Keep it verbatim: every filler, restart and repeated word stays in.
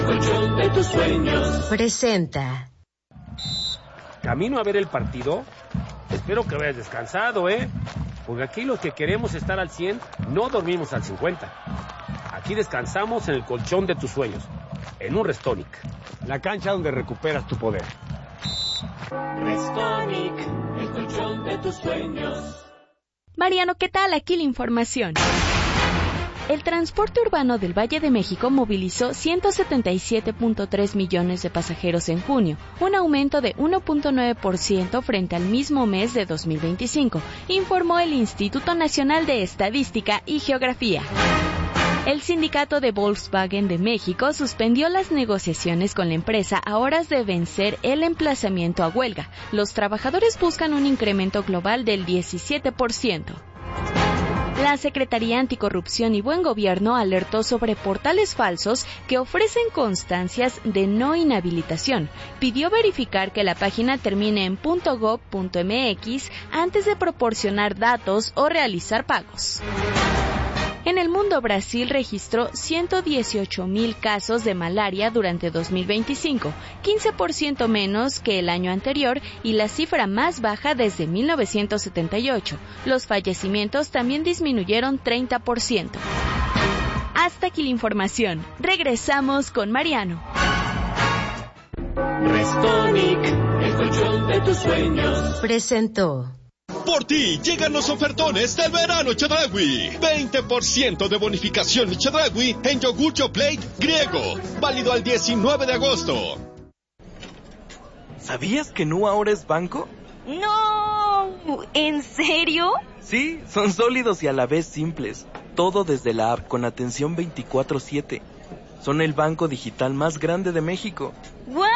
Colchón de tus sueños presenta. Camino a ver el partido. Espero que hayas descansado, ¿eh? Porque aquí los que queremos estar al cien no dormimos al cincuenta. Aquí descansamos en el colchón de tus sueños, en un Restonic, la cancha donde recuperas tu poder. Restonic, el colchón de tus sueños. Mariano, ¿qué tal? Aquí la información. El transporte urbano del Valle de México movilizó ciento setenta y siete punto tres millones de pasajeros en junio, un aumento de uno punto nueve por ciento frente al mismo mes de dos mil veinticinco, informó el Instituto Nacional de Estadística y Geografía. El sindicato de Volkswagen de México suspendió las negociaciones con la empresa a horas de vencer el emplazamiento a huelga. Los trabajadores buscan un incremento global del diecisiete por ciento. La Secretaría Anticorrupción y Buen Gobierno alertó sobre portales falsos que ofrecen constancias de no inhabilitación. Pidió verificar que la página termine en .gov.mx antes de proporcionar datos o realizar pagos. En el mundo, Brasil registró ciento dieciocho mil casos de malaria durante dos mil veinticinco, quince por ciento menos que el año anterior y la cifra más baja desde mil novecientos setenta y ocho. Los fallecimientos también disminuyeron treinta por ciento. Hasta aquí la información. Regresamos con Mariano. Restonic, el colchón de tus sueños Presentó. Por ti llegan los ofertones del verano Chedraui. veinte por ciento de bonificación Chedraui en yogur Yoplait griego. Válido al diecinueve de agosto. ¿Sabías que Nu ahora es banco? No, ¿en serio? Sí, son sólidos y a la vez simples. Todo desde la app con atención veinticuatro siete. Son el banco digital más grande de México. ¡Guau!